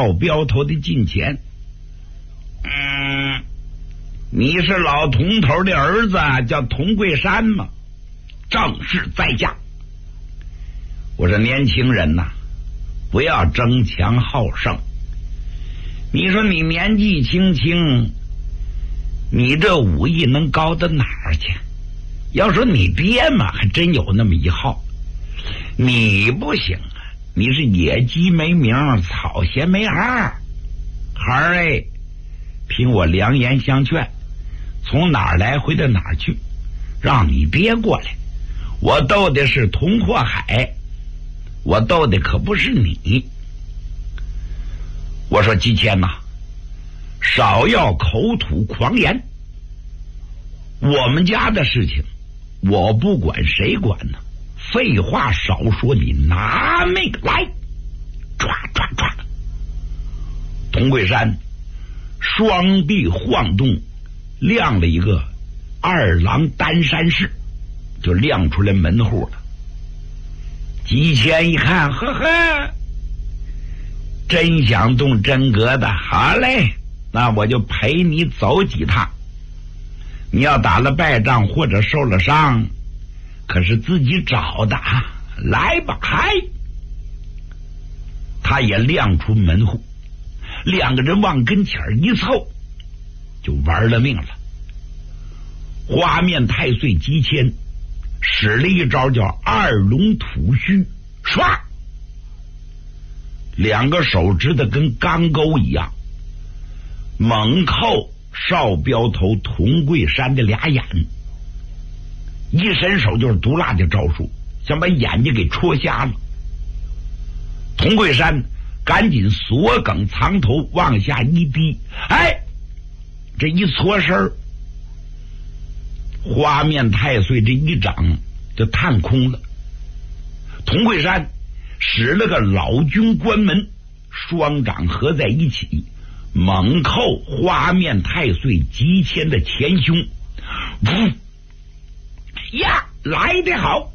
少镖头的近前。你是老童头的儿子，叫童桂山吗？正是在下。我说年轻人呐，不要争强好胜。你说你年纪轻轻，你这武艺能高到哪儿去？要说你爹嘛，还真有那么一号。你不行啊，你是野鸡没名，草鞋没儿。孩儿哎，凭我良言相劝，从哪儿来回到哪儿去，让你爹过来。我斗的是同阔海，我斗的可不是你。我说季谦呐，少要口吐狂言。我们家的事情我不管，谁管呢？废话少说，你拿那个来！抓！童桂山双臂晃动，亮了一个二郎担山式，就亮出来门户了。季谦一看，呵呵，真想动真格的，好嘞，那我就陪你走几趟。你要打了败仗或者受了伤，可是自己找的啊，来吧，嗨！他也亮出门户，两个人往跟前一凑，就玩了命了。花面太岁姬谦使了一招叫二龙吐须，唰，两个手指头跟钢钩一样，猛扣少镖头童桂山的俩眼，一伸手就是毒辣的招数，想把眼睛给戳瞎了。童桂山赶紧锁梗藏头往下一低，哎，这一搓身，花面太岁这一掌就探空了。童桂山使了个老君关门，双掌合在一起，猛扣花面太岁姬谦的前胸。呀，来得好！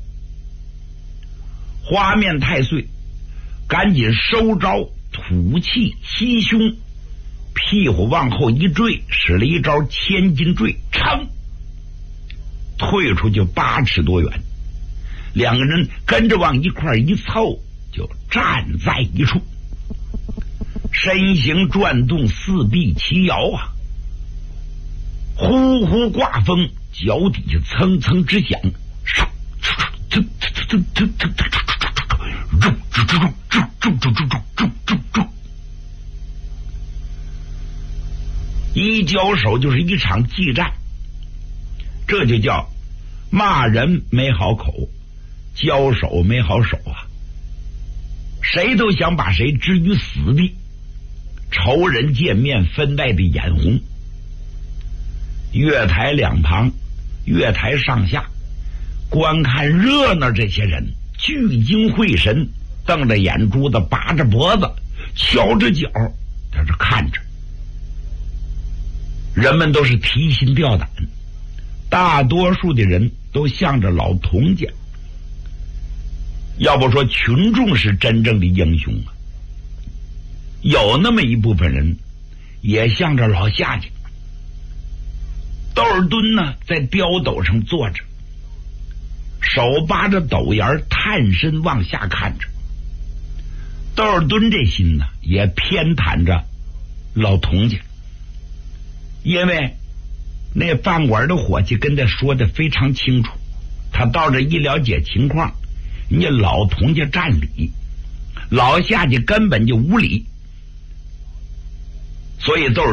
花面太岁赶紧收招，吐气吸胸，屁股往后一坠，使了一招千斤坠，噌，退出去8尺多远。两个人跟着往一块一凑，就站在一处，身形转动，四臂齐摇啊，呼呼刮风，脚底下蹭蹭直响，一交手就是一场激战，这就叫骂人没好口，交手没好手啊！谁都想把谁置于死地，仇人见面分外的眼红。月台两旁，月台上下，观看热闹这些人聚精会神，瞪着眼珠子，拔着脖子，翘着脚，在这看着。人们都是提心吊胆，大多数的人都向着老童家。要不说群众是真正的英雄啊，有那么一部分人也向着老夏家。窦尔敦呢，在刁斗上坐着，手扒着斗沿，探身往下看着。窦尔敦这心呢，也偏袒着老童家，因为那饭馆的伙计跟他说的非常清楚，他到这一了解情况，人家老童家占理，老夏家根本就无理，所以窦尔